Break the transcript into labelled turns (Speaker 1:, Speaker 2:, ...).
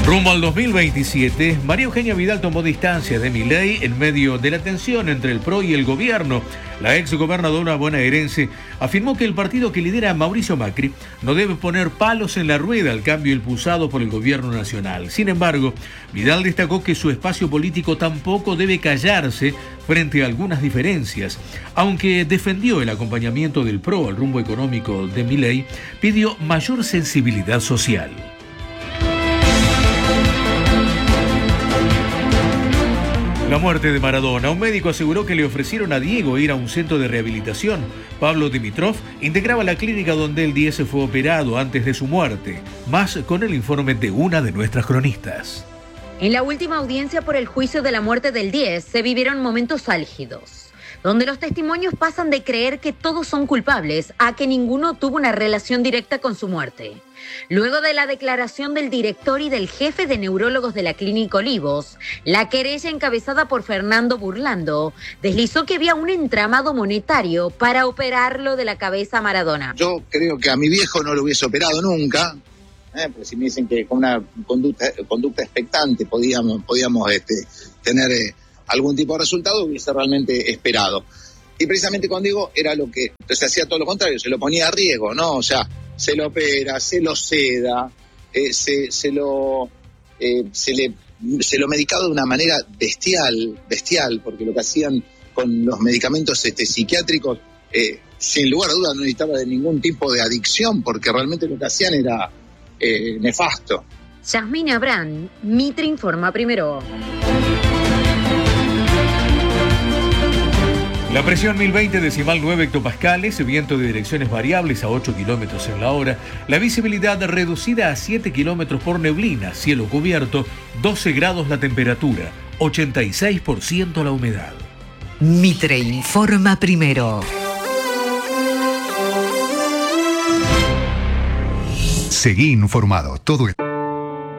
Speaker 1: Rumbo al 2027, María Eugenia Vidal tomó distancia de Milei en medio de la tensión entre el PRO y el gobierno. La exgobernadora bonaerense afirmó que el partido que lidera Mauricio Macri no debe poner palos en la rueda al cambio impulsado por el gobierno nacional. Sin embargo, Vidal destacó que su espacio político tampoco debe callarse frente a algunas diferencias. Aunque defendió el acompañamiento del PRO al rumbo económico de Milei, pidió mayor sensibilidad social. La muerte de Maradona. Un médico aseguró que le ofrecieron a Diego ir a un centro de rehabilitación. Pablo Dimitrov integraba la clínica donde el 10 fue operado antes de su muerte. Más con el informe de una de nuestras cronistas.
Speaker 2: En la última audiencia por el juicio de la muerte del 10 se vivieron momentos álgidos, donde los testimonios pasan de creer que todos son culpables a que ninguno tuvo una relación directa con su muerte. Luego de la declaración del director y del jefe de neurólogos de la Clínica Olivos, la querella encabezada por Fernando Burlando deslizó que había un entramado monetario para operarlo de la cabeza a Maradona.
Speaker 3: Yo creo que a mi viejo no lo hubiese operado nunca, porque si me dicen que con una conducta expectante podíamos tener algún tipo de resultado, hubiese realmente esperado. Y precisamente con Diego era lo que se hacía todo lo contrario, se lo ponía a riesgo, ¿no? O sea, se lo opera, se lo seda, se lo medicaba de una manera bestial, porque lo que hacían con los medicamentos psiquiátricos, sin lugar a dudas no necesitaba de ningún tipo de adicción, porque realmente lo que hacían era nefasto.
Speaker 2: Yasmín Abrán, Mitre Informa Primero.
Speaker 1: La presión 1020,9 hectopascales, viento de direcciones variables a 8 kilómetros en la hora, la visibilidad reducida a 7 kilómetros por neblina, cielo cubierto, 12 grados la temperatura, 86% la humedad.
Speaker 4: Mitre Informa Primero.
Speaker 5: Seguí informado. Todo